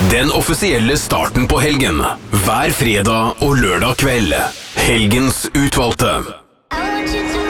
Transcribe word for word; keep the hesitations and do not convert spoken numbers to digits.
Den offisielle starten på helgen. Hver fredag og lørdag kveld. Helgens utvalgte. I want you to